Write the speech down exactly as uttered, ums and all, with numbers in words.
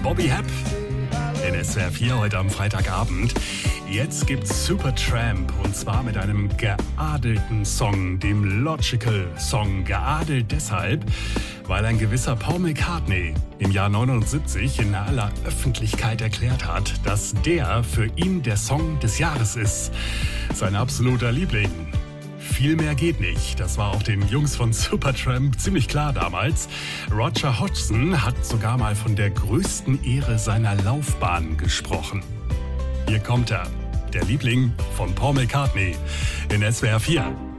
Bobby Hebb in S W R vier heute am Freitagabend. Jetzt gibt's Supertramp und zwar mit einem geadelten Song, dem Logical Song. Geadelt deshalb, weil ein gewisser Paul McCartney im Jahr neunundsiebzig in aller Öffentlichkeit erklärt hat, dass der für ihn der Song des Jahres ist. Sein absoluter Liebling. Viel mehr geht nicht. Das war auch den Jungs von Supertramp ziemlich klar damals. Roger Hodgson hat sogar mal von der größten Ehre seiner Laufbahn gesprochen. Hier kommt er, der Liebling von Paul McCartney in S W R vier.